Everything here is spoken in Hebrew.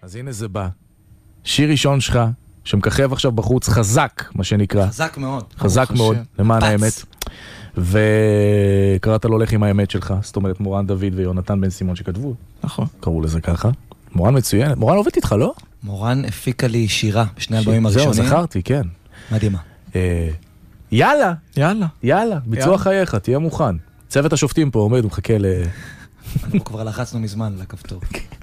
אז הנה זה בא. שיר ראשון שלך, שמככב עכשיו בחוץ, חזק, מה שנקרא. חזק מאוד. חזק מאוד, למען האמת. וקראת לו הולך עם האמת שלך, זאת אומרת מורן דוד ויונתן בן סימון שכתבו. נכון. קראו לזה ככה. מורן מצוין. מורן עובד איתך, לא? מורן הפיקה לי שירה בשני אלבומים הראשונים. זהו, זכרתי, כן. מדהימה. יאללה. יאללה. יאללה, ביצוע חייך, תהיה מוכן. צוות השופטים פה עומד, הוא מחכה אנחנו כבר לחצנו מזמן לכפתור.